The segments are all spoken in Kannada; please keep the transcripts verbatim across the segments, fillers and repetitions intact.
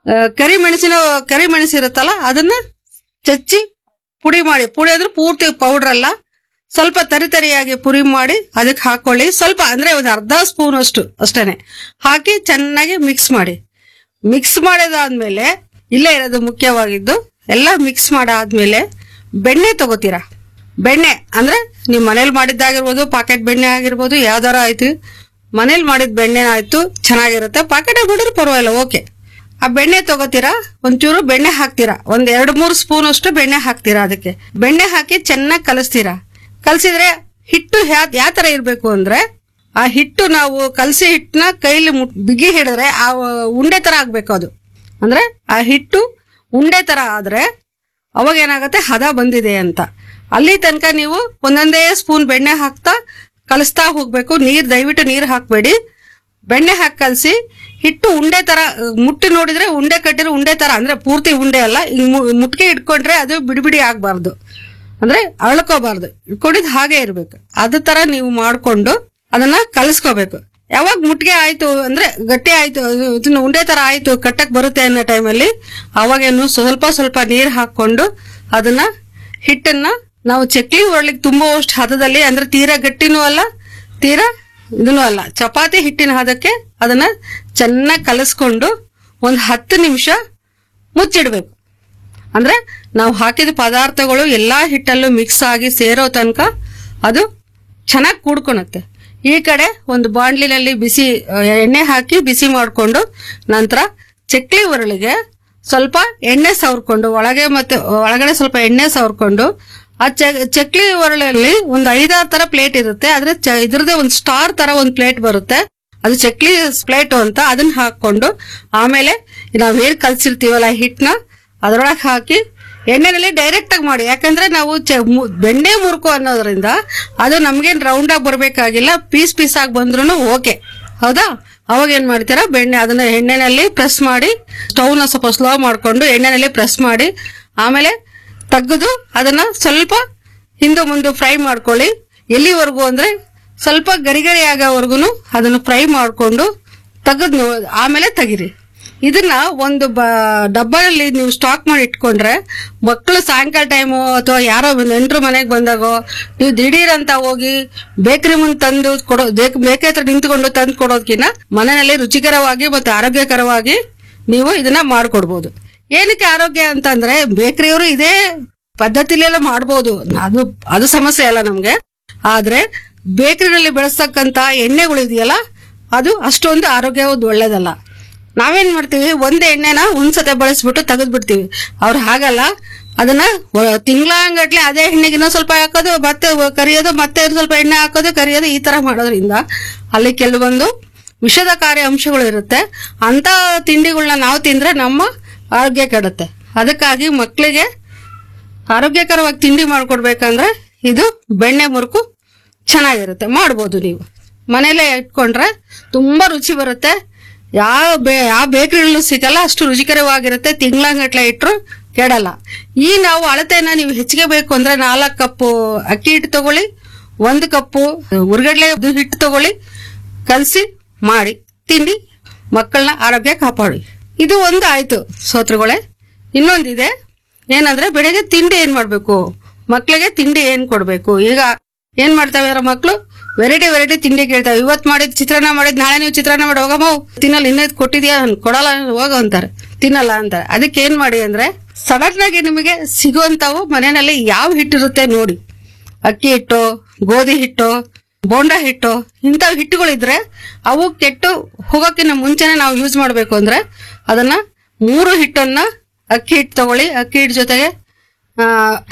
ಕರಿಮೆಣಸಿನ ಕರಿಮೆಣಸು ಇರುತ್ತಲ್ಲ ಅದನ್ನ ಚಚ್ಚಿ ಪುಡಿ ಮಾಡಿ, ಪುಡಿ ಅಂದ್ರೆ ಪೂರ್ತಿ ಪೌಡರ್ ಅಲ್ಲ, ಸ್ವಲ್ಪ ತರಿ ತರಿಯಾಗಿ ಪುಡಿ ಮಾಡಿ ಅದಕ್ಕೆ ಹಾಕೊಳ್ಳಿ. ಸ್ವಲ್ಪ ಅಂದ್ರೆ ಒಂದು ಅರ್ಧ ಸ್ಪೂನ್ ಅಷ್ಟು ಅಷ್ಟೇನೆ ಹಾಕಿ ಚೆನ್ನಾಗಿ ಮಿಕ್ಸ್ ಮಾಡಿ. ಮಿಕ್ಸ್ ಮಾಡಿದಾದ್ಮೇಲೆ ಇಲ್ಲೇ ಇರೋದು ಮುಖ್ಯವಾಗಿದ್ದು, ಎಲ್ಲ ಮಿಕ್ಸ್ ಮಾಡಾದ್ಮೇಲೆ ಬೆಣ್ಣೆ ತಗೋತೀರಾ. ಬೆಣ್ಣೆ ಅಂದ್ರೆ ನೀವು ಮನೇಲಿ ಮಾಡಿದ್ದಾಗಿರ್ಬೋದು, ಪಾಕೆಟ್ ಬೆಣ್ಣೆ ಆಗಿರ್ಬೋದು, ಯಾವ್ದಾರ ಆಯ್ತು. ಮನೇಲಿ ಮಾಡಿದ ಬೆಣ್ಣೆ ಆಯ್ತು ಚೆನ್ನಾಗಿರುತ್ತೆ, ಪಾಕೆಟ್ ಮಾಡಿದ್ರೆ ಪರವಾಗಿಲ್ಲ, ಓಕೆ. ಆ ಬೆಣ್ಣೆ ತಗೋತೀರಾ, ಒಂಚೂರು ಬೆಣ್ಣೆ ಹಾಕ್ತೀರಾ, ಒಂದ್ ಎರಡು ಮೂರು ಸ್ಪೂನ್ ಅಷ್ಟು ಬೆಣ್ಣೆ ಹಾಕ್ತೀರಾ. ಅದಕ್ಕೆ ಬೆಣ್ಣೆ ಹಾಕಿ ಚೆನ್ನಾಗಿ ಕಲಸ್ತೀರಾ. ಕಲಸಿದ್ರೆ ಹಿಟ್ಟು ಯಾವ ತರ ಇರ್ಬೇಕು ಅಂದ್ರೆ, ಆ ಹಿಟ್ಟು ನಾವು ಕಲಸಿ ಹಿಟ್ಟನ್ನ ಕೈಲಿ ಬಿಗಿ ಹಿಡಿದ್ರೆ ಆ ಉಂಡೆ ತರ ಆಗ್ಬೇಕು. ಅದು ಅಂದ್ರೆ ಆ ಹಿಟ್ಟು ಉಂಡೆ ತರ ಆದ್ರೆ ಅವಾಗ ಏನಾಗತ್ತೆ, ಹದ ಬಂದಿದೆ ಅಂತ. ಅಲ್ಲಿ ತನಕ ನೀವು ಒಂದೊಂದೇ ಸ್ಪೂನ್ ಬೆಣ್ಣೆ ಹಾಕ್ತಾ ಕಲಿಸ್ತಾ ಹೋಗ್ಬೇಕು. ನೀರ್ ದಯವಿಟ್ಟು ನೀರ್ ಹಾಕ್ಬೇಡಿ, ಬೆಣ್ಣೆ ಹಾಕಿ ಕಲಸಿ ಹಿಟ್ಟು ಉಂಡೆ ತರ ಮುಟ್ಟಿ ನೋಡಿದ್ರೆ ಉಂಡೆ ಕಟ್ಟಿರೋ ಉಂಡೆ ತರ, ಅಂದ್ರೆ ಪೂರ್ತಿ ಉಂಡೆ ಅಲ್ಲ, ಮುಟ್ಕೆ ಇಟ್ಕೊಂಡ್ರೆ ಅದು ಬಿಡಿ ಬಿಡಿ ಆಗ್ಬಾರ್ದು, ಅಂದ್ರೆ ಅಳ್ಕೋಬಾರ್ದು, ಇಟ್ಕೊಂಡಿದ್ ಹಾಗೆ ಇರ್ಬೇಕು. ಅದ ತರ ನೀವು ಮಾಡ್ಕೊಂಡು ಅದನ್ನ ಕಲಸ್ಕೋಬೇಕು. ಯಾವಾಗ ಮುಟ್ಗೆ ಆಯ್ತು ಅಂದ್ರೆ ಗಟ್ಟಿ ಆಯ್ತು, ಇದನ್ನ ಉಂಡೆ ತರ ಆಯ್ತು, ಕಟ್ಟಕ್ ಬರುತ್ತೆ ಅನ್ನೋ ಟೈಮಲ್ಲಿ ಅವಾಗೇನು ಸ್ವಲ್ಪ ಸ್ವಲ್ಪ ನೀರ್ ಹಾಕೊಂಡು ಅದನ್ನ ಹಿಟ್ಟನ್ನ ನಾವು ಚಕ್ಲಿ ಒಳ್ಳಿಗೆ ತುಂಬುವಷ್ಟು ಹದದಲ್ಲಿ, ಅಂದ್ರೆ ತೀರಾ ಗಟ್ಟಿನೂ ಅಲ್ಲ ತೀರಾ ಇದನ್ನೂ ಅಲ್ಲ, ಚಪಾತಿ ಹಿಟ್ಟಿನ ಹದಕ್ಕೆ ಅದನ್ನ ಚೆನ್ನಾಗಿ ಕಲಸ್ಕೊಂಡು ಒಂದ್ ಹತ್ತು ನಿಮಿಷ ಮುಚ್ಚಿಡ್ಬೇಕು. ಅಂದ್ರೆ ನಾವು ಹಾಕಿದ ಪದಾರ್ಥಗಳು ಎಲ್ಲಾ ಹಿಟ್ಟಲ್ಲೂ ಮಿಕ್ಸ್ ಆಗಿ ಸೇರೋ ತನಕ ಅದು ಚೆನ್ನಾಗಿ ಕೂಡ್ಕೊಳುತ್ತೆ. ಈ ಕಡೆ ಒಂದು ಬಾಂಡ್ಲಿನಲ್ಲಿ ಬಿಸಿ ಎಣ್ಣೆ ಹಾಕಿ ಬಿಸಿ ಮಾಡಿಕೊಂಡು ನಂತರ ಚಕ್ಲಿ ಉರುಳಿಗೆ ಸ್ವಲ್ಪ ಎಣ್ಣೆ ಸವರ್ಕೊಂಡು ಒಳಗೆ ಮತ್ತೆ ಒಳಗಡೆ ಸ್ವಲ್ಪ ಎಣ್ಣೆ ಸವರ್ಕೊಂಡು ಆ ಚಕ್ಲಿ ಉರುಳಲ್ಲಿ ಒಂದು ಐದಾರು ತರ ಪ್ಲೇಟ್ ಇರುತ್ತೆ. ಆದ್ರೆ ಇದ್ರದೇ ಒಂದು ಸ್ಟಾರ್ ತರ ಒಂದು ಪ್ಲೇಟ್ ಬರುತ್ತೆ, ಅದು ಚಕ್ಲಿ ಪ್ಲೇಟ್ ಅಂತ. ಅದನ್ನ ಹಾಕೊಂಡು ಆಮೇಲೆ ನಾವ್ ಏನ್ ಕಲ್ಸಿರ್ತೀವಲ್ಲ ಹಿಟ್ನ ಅದ್ರೊಳಗೆ ಹಾಕಿ ಎಣ್ಣೆನಲ್ಲಿ ಡೈರೆಕ್ಟ್ ಆಗಿ ಮಾಡಿ. ಯಾಕಂದ್ರೆ ನಾವು ಬೆಣ್ಣೆ ಮುರುಕು ಅನ್ನೋದ್ರಿಂದ ಅದು ನಮ್ಗೇನ್ ರೌಂಡ್ ಆಗಿ ಬರ್ಬೇಕಾಗಿಲ್ಲ, ಪೀಸ್ ಪೀಸ್ ಆಗಿ ಬಂದ್ರು ಓಕೆ, ಹೌದಾ? ಅವಾಗ ಏನ್ ಮಾಡ್ತೀರಾ, ಬೆಣ್ಣೆ ಅದನ್ನ ಎಣ್ಣೆನಲ್ಲಿ ಪ್ರೆಸ್ ಮಾಡಿ, ಸ್ಟವ್ನ ಸ್ವಲ್ಪ ಸ್ಲೋ ಮಾಡ್ಕೊಂಡು ಎಣ್ಣೆನಲ್ಲಿ ಪ್ರೆಸ್ ಮಾಡಿ ಆಮೇಲೆ ತೆಗೆದು ಅದನ್ನ ಸ್ವಲ್ಪ ಹಿಂದೆ ಮುಂದೆ ಫ್ರೈ ಮಾಡ್ಕೊಳ್ಳಿ. ಎಲ್ಲಿವರೆಗೂ ಅಂದ್ರೆ ಸ್ವಲ್ಪ ಗರಿ ಗರಿ ಆಗೋವರೆಗೂ ಅದನ್ನ ಫ್ರೈ ಮಾಡ್ಕೊಂಡು ತೆಗೆದು ಆಮೇಲೆ ತೆಗಿರಿ. ಇದನ್ನ ಒಂದು ಡಬ್ಬದಲ್ಲಿ ನೀವು ಸ್ಟಾಕ್ ಮಾಡಿ ಇಟ್ಕೊಂಡ್ರೆ ಮಕ್ಕಳು ಸಾಯಂಕಾಲ ಟೈಮು ಅಥವಾ ಯಾರೋ ನೆಂಟರು ಮನೆಗೆ ಬಂದಾಗೋ ನೀವು ದಿಢೀರ್ ಅಂತ ಹೋಗಿ ಬೇಕರಿ ಮುಂದೆ ತಂದು ಕೊಡೋ, ಬೇಕರಿ ಹತ್ರ ನಿಂತ್ಕೊಂಡು ತಂದು ಕೊಡೋದಕ್ಕಿಂತ ಮನೆಯಲ್ಲಿ ರುಚಿಕರವಾಗಿ ಮತ್ತು ಆರೋಗ್ಯಕರವಾಗಿ ನೀವು ಇದನ್ನ ಮಾಡ್ಕೊಡ್ಬೋದು. ಏನಕ್ಕೆ ಆರೋಗ್ಯ ಅಂತಂದ್ರೆ ಬೇಕರಿಯವರು ಇದೇ ಪದ್ಧತಿಲೆಲ್ಲ ಮಾಡ್ಬೋದು, ಅದು ಅದು ಸಮಸ್ಯೆ ಅಲ್ಲ ನಮ್ಗೆ. ಆದ್ರೆ ಬೇಕರಿನಲ್ಲಿ ಬೆಳೆಸ್ತಕ್ಕಂತ ಎಣ್ಣೆಗಳಿದೆಯಲ್ಲ ಅದು ಅಷ್ಟೊಂದು ಆರೋಗ್ಯವಾದ ಒಳ್ಳೇದಲ್ಲ. ನಾವೇನ್ ಮಾಡ್ತೀವಿ, ಒಂದ್ ಎಣ್ಣೆನ ಒಂದ್ಸತೆ ಬಳಸ್ಬಿಟ್ಟು ತೆಗೆದ್ ಬಿಡ್ತೀವಿ. ಅವ್ರು ಹಾಗಲ್ಲ, ಅದನ್ನ ತಿಂಗಳಂಗಟ್ಲೆ ಅದೇ ಎಣ್ಣೆಗೆ ಇನ್ನೊಂದ್ ಸ್ವಲ್ಪ ಹಾಕೋದು, ಮತ್ತೆ ಕರಿಯೋದು, ಮತ್ತೆ ಸ್ವಲ್ಪ ಎಣ್ಣೆ ಹಾಕೋದು, ಕರಿಯೋದು, ಈ ತರ ಮಾಡೋದ್ರಿಂದ ಅಲ್ಲಿ ಕೆಲವೊಂದು ವಿಷದಕಾರಿ ಅಂಶಗಳು ಇರುತ್ತೆ. ಅಂತ ತಿಂಡಿಗಳನ್ನ ನಾವು ತಿಂದ್ರೆ ನಮ್ಮ ಆರೋಗ್ಯ ಕೆಡುತ್ತೆ. ಅದಕ್ಕಾಗಿ ಮಕ್ಕಳಿಗೆ ಆರೋಗ್ಯಕರವಾಗಿ ತಿಂಡಿ ಮಾಡ್ಕೊಡ್ಬೇಕಂದ್ರೆ ಇದು ಬೆಣ್ಣೆ ಮುರುಕು ಚೆನ್ನಾಗಿರುತ್ತೆ, ಮಾಡ್ಬೋದು. ನೀವು ಮನೇಲೆ ಇಟ್ಕೊಂಡ್ರೆ ತುಂಬಾ ರುಚಿ ಬರುತ್ತೆ. ಯಾವ ಬೇ ಯಾವ ಬೇಕರಿಯಲ್ಲೂ ಸಿಗಲ್ಲ, ಅಷ್ಟು ರುಚಿಕರವಾಗಿರುತ್ತೆ. ತಿಂಗಳಂಗಟ್ಲೆ ಇಟ್ರು ಕೆಡಲ್ಲ. ಈ ನಾವು ಅಳತೆನ ನೀವು ಹೆಚ್ಚಿಗೆ ಬೇಕು ಅಂದ್ರೆ ನಾಲ್ಕು ಕಪ್ಪು ಅಕ್ಕಿ ಹಿಟ್ಟು ತಗೊಳ್ಳಿ, ಒಂದು ಕಪ್ಪು ಉರ್ಗಡ್ಲೆ ಹಿಟ್ಟು ತಗೊಳ್ಳಿ, ಕಲಸಿ ಮಾಡಿ ತಿಂಡಿ ಮಕ್ಕಳನ್ನ ಆರೋಗ್ಯ ಕಾಪಾಡಿ. ಇದು ಒಂದು ಆಯ್ತು ಸೋತ್ರಗಳೇ. ಇನ್ನೊಂದಿದೆ, ಏನಂದ್ರೆ ಬೆಳಗ್ಗೆ ತಿಂಡಿ ಏನ್ ಮಾಡ್ಬೇಕು, ಮಕ್ಳಿಗೆ ತಿಂಡಿ ಏನ್ ಕೊಡ್ಬೇಕು. ಈಗ ಏನ್ ಮಾಡ್ತಾವ ಮಕ್ಳು, ವೆರೈಟಿ ವೆರೈಟಿ ತಿಂಡಿ ಕೇಳ್ತಾವೆ. ಇವತ್ ಮಾಡಿದ್ ಚಿತ್ರಾನ್ನ ಮಾಡಿದ್ ನಾಳೆ ನೀವು ಚಿತ್ರಾನ್ನ ಮಾಡಿ ಹೋಗಮ್ಮ, ತಿನ್ನಲ್ಲ, ಇನ್ನೇದ್ ಕೊಟ್ಟಿದ್ಯಾ, ಕೊಡಲ್ಲ ಹೋಗ ಅಂತಾರೆ, ತಿನ್ನಲ್ಲ ಅಂತಾರೆ. ಅದಕ್ಕೆ ಏನ್ ಮಾಡಿ ಅಂದ್ರೆ ಸಡನ್ ಆಗಿ ನಿಮಗೆ ಸಿಗುವಂತಾವು ಮನೆಯಲ್ಲಿ ಯಾವ ಹಿಟ್ಟಿರುತ್ತೆ ನೋಡಿ, ಅಕ್ಕಿ ಹಿಟ್ಟು, ಗೋಧಿ ಹಿಟ್ಟು, ಬೋಂಡಾ ಹಿಟ್ಟು, ಇಂಥವು ಹಿಟ್ಟುಗಳಿದ್ರೆ ಅವು ಕೆಟ್ಟು ಹೋಗೋಕ್ಕಿಂತ ಮುಂಚೆನೆ ನಾವು ಯೂಸ್ ಮಾಡ್ಬೇಕು. ಅಂದ್ರೆ ಅದನ್ನ ಮೂರು ಹಿಟ್ಟನ್ನ ಅಕ್ಕಿ ಹಿಟ್ಟು ತಗೊಳ್ಳಿ, ಅಕ್ಕಿ ಹಿಟ್ಟು ಜೊತೆಗೆ ಆ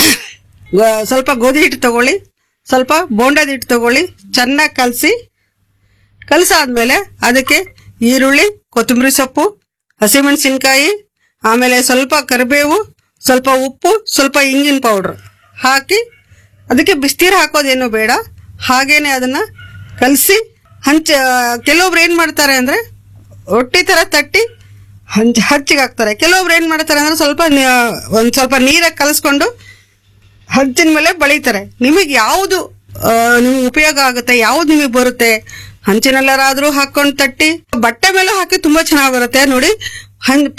ಸ್ವಲ್ಪ ಗೋಧಿ ಹಿಟ್ಟು ತಗೊಳ್ಳಿ, ಸ್ವಲ್ಪ ಬೋಂಡದ ಹಿಟ್ಟು ತಗೊಳ್ಳಿ, ಚೆನ್ನಾಗಿ ಕಲಸಿ ಕಲಸಾದ್ಮೇಲೆ ಅದಕ್ಕೆ ಈರುಳ್ಳಿ, ಕೊತ್ತಂಬರಿ ಸೊಪ್ಪು, ಹಸಿಮೆಣಸಿನ್ಕಾಯಿ, ಆಮೇಲೆ ಸ್ವಲ್ಪ ಕರಿಬೇವು, ಸ್ವಲ್ಪ ಉಪ್ಪು, ಸ್ವಲ್ಪ ಇಂಗಿನ ಪೌಡ್ರ್ ಹಾಕಿ ಅದಕ್ಕೆ ಬಿಸ್ತೀರು ಹಾಕೋದೇನು ಬೇಡ, ಹಾಗೇನೆ ಅದನ್ನ ಕಲಸಿ ಹಂಚ. ಕೆಲವೊಬ್ರು ಏನ್ ಮಾಡ್ತಾರೆ ಅಂದ್ರೆ ರೊಟ್ಟಿ ತರ ತಟ್ಟಿ ಹಂಚ ಹಚ್ಚಿಗೆ ಹಾಕ್ತಾರೆ. ಕೆಲವೊಬ್ರು ಏನ್ ಮಾಡ್ತಾರೆ ಅಂದ್ರೆ ಸ್ವಲ್ಪ ಒಂದ್ ಸ್ವಲ್ಪ ನೀರಾಗಿ ಕಲಸ್ಕೊಂಡು ಹಂಚಿನ ಮೇಲೆ ಬಳಿತಾರೆ. ನಿಮಗೆ ಯಾವುದು ನಿಮ್ಗೆ ಉಪಯೋಗ ಆಗುತ್ತೆ, ಯಾವ್ದು ನಿಮಗೆ ಬರುತ್ತೆ, ಹಂಚಿನಲ್ಲಾದ್ರೂ ಹಾಕೊಂಡು ತಟ್ಟಿ ಬಟ್ಟೆ ಮೇಲೂ ಹಾಕಿ ತುಂಬಾ ಚೆನ್ನಾಗಿ ಬರುತ್ತೆ ನೋಡಿ.